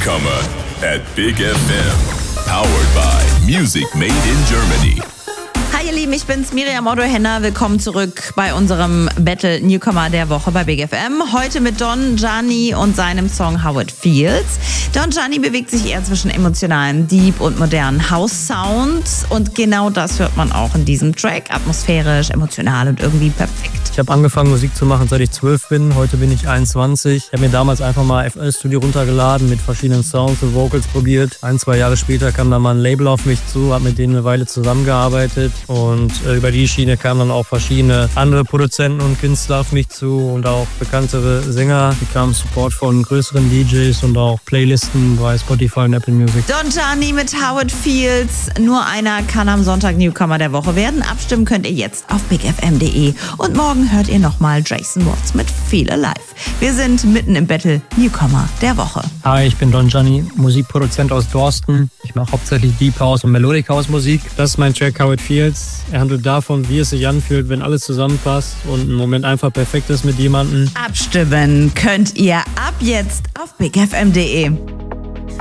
Newcomer at Big FM. Powered by Music Made in Germany. Hi ihr Lieben, ich bin's Miriam Otto-Henner. Willkommen zurück bei unserem Battle Newcomer der Woche bei Big FM. Heute mit Don Gianni und seinem Song How It Feels. Don Gianni bewegt sich eher zwischen emotionalem Deep und modernen House-Sound. Und genau das hört man auch in diesem Track. Atmosphärisch, emotional und irgendwie perfekt. Ich habe angefangen Musik zu machen, seit ich 12 bin. Heute bin ich 21. Ich habe mir damals einfach mal FL Studio runtergeladen, mit verschiedenen Sounds und Vocals probiert. 1-2 Jahre später kam dann mal ein Label auf mich zu, habe mit denen eine Weile zusammengearbeitet. Und über die Schiene kamen dann auch verschiedene andere Produzenten und Künstler auf mich zu und auch bekanntere Sänger. Die kamen Support von größeren DJs und auch Playlisten bei Spotify und Apple Music. Don Gianni mit How It Feels. Nur einer kann am Sonntag Newcomer der Woche werden. Abstimmen könnt ihr jetzt auf bigfm.de. Und morgen hört ihr nochmal Jason Watts mit Feel Alive. Wir sind mitten im Battle Newcomer der Woche. Hi, ich bin Don Gianni, Musikproduzent aus Dorsten. Ich mache hauptsächlich Deep House und Melodic House Musik. Das ist mein Track How It Feels. Er handelt davon, wie es sich anfühlt, wenn alles zusammenpasst und ein Moment einfach perfekt ist mit jemandem. Abstimmen könnt ihr ab jetzt auf bigfm.de.